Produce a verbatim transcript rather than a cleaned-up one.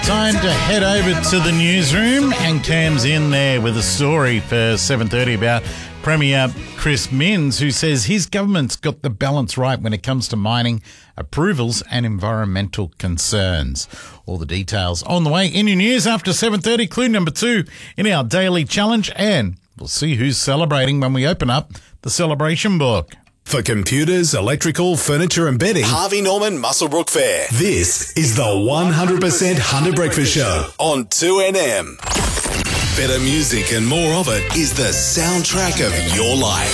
Time to head over to the newsroom, and Cam's in there with a story for seven thirty about Premier Chris Minns, who says his government's got the balance right when it comes to mining approvals and environmental concerns. All the details on the way in your news after seven thirty, clue number two in our daily challenge, and we'll see who's celebrating when we open up the celebration book. For computers, electrical, furniture and bedding, Harvey Norman Muswellbrook Fair. This is the one hundred percent Hunter Breakfast Show on two N M. Better music and more of it is the soundtrack of your life.